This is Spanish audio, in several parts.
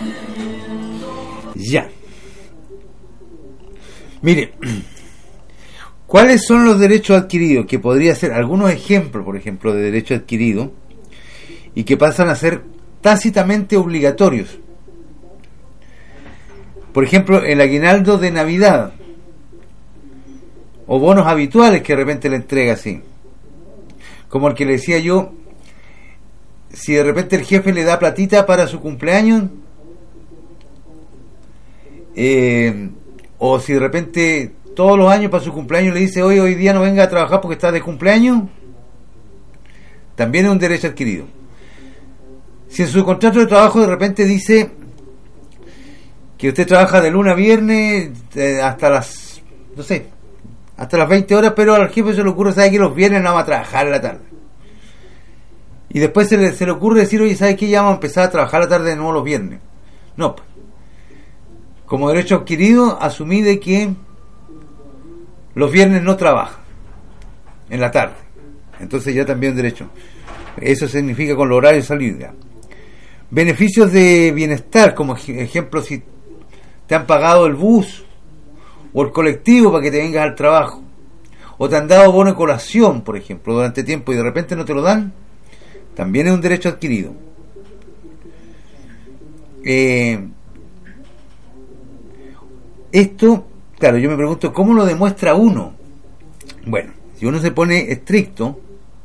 Ya. Mire, ¿cuáles son los derechos adquiridos? Que podría ser algunos ejemplos, por ejemplo, de derechos adquiridos y que pasan a ser tácitamente obligatorios. Por ejemplo, el aguinaldo de Navidad o bonos habituales que de repente le entrega así. Como el que le decía yo, si de repente el jefe le da platita para su cumpleaños, o si de repente todos los años para su cumpleaños le dice, hoy día no venga a trabajar porque está de cumpleaños, también es un derecho adquirido. Si en su contrato de trabajo de repente dice que usted trabaja de lunes a viernes hasta las, no sé, hasta las 20 horas, pero al jefe se le ocurre, sabe que los viernes no vamos a trabajar en la tarde. Y después se le ocurre decir, oye, ¿sabe qué? Ya vamos a empezar a trabajar la tarde de nuevo los viernes. No, como derecho adquirido, asumí de que los viernes no trabaja en la tarde. Entonces ya también derecho. Eso significa con los horarios de salida. Beneficios de bienestar, como ejemplo, si te han pagado el bus o el colectivo para que te vengas al trabajo, o te han dado bono de colación, por ejemplo, durante tiempo y de repente no te lo dan, también es un derecho adquirido. Esto, claro, yo me pregunto, ¿cómo lo demuestra uno? Bueno, si uno se pone estricto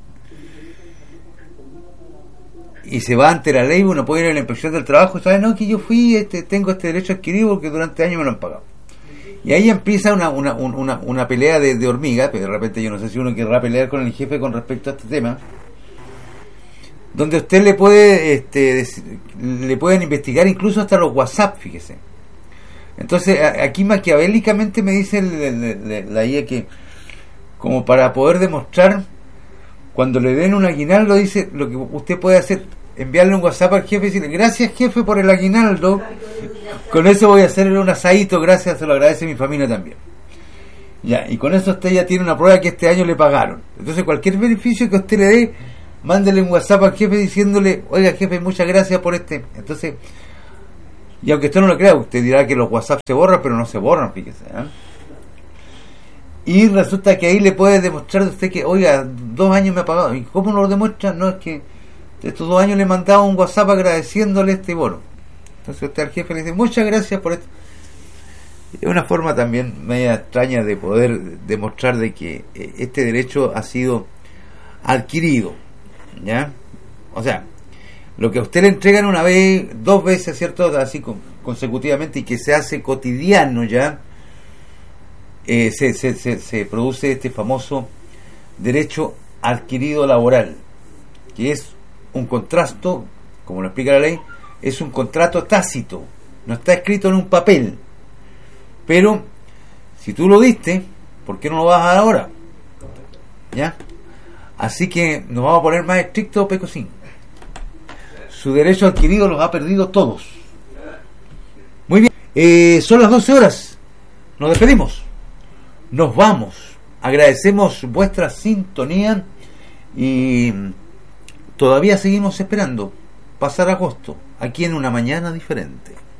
y se va ante la ley, uno puede ir a la inspección del trabajo y sabe, no, que yo fui, tengo este derecho adquirido porque durante años me lo han pagado. Y ahí empieza una pelea de hormigas, pero de repente yo no sé si uno querrá pelear con el jefe con respecto a este tema, donde usted le puede le pueden investigar incluso hasta los WhatsApp, fíjese. Entonces aquí maquiavélicamente me dice la IA que como para poder demostrar, cuando le den un aguinaldo, dice, lo que usted puede hacer, enviarle un WhatsApp al jefe y decirle, gracias jefe por el aguinaldo, con eso voy a hacerle un asadito, gracias, se lo agradece mi familia también. Ya, y con eso usted ya tiene una prueba que este año le pagaron. Entonces cualquier beneficio que usted le dé, mándele un WhatsApp al jefe diciéndole, oiga jefe, muchas gracias por este. Entonces, y aunque usted no lo crea, usted dirá que los WhatsApp se borran, pero no se borran, fíjese, ¿eh? Y resulta que ahí le puede demostrar a usted que, oiga, 2 años me ha pagado. ¿Y cómo lo demuestra? No, es que estos 2 años le he mandado un WhatsApp agradeciéndole este bono. Entonces usted al jefe le dice, muchas gracias por esto. Es una forma también media extraña de poder demostrar de que este derecho ha sido adquirido, ¿ya? O sea, lo que a usted le entregan una vez, 2 veces, ¿cierto? Así consecutivamente, y que se hace cotidiano ya, se produce este famoso derecho adquirido laboral, que es un contrato, como lo explica la ley, es un contrato tácito, no está escrito en un papel, pero si tú lo diste, ¿por qué no lo vas a dar ahora? ¿Ya? Así que nos vamos a poner más estrictos, Pecosín. Su derecho adquirido los ha perdido todos. Muy bien, son las 12 horas, nos despedimos. Nos vamos, agradecemos vuestra sintonía y todavía seguimos esperando pasar agosto aquí en Una Mañana Diferente.